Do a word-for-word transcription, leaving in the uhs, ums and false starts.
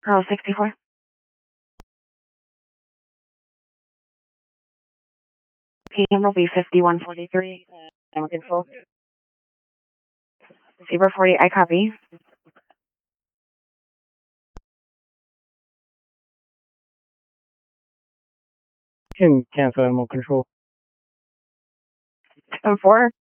Oh, sixty-four. P M will be fifty-one forty-three. Uh, I'm control. Zebra forty, I copy. Can cancel animal control. ten four.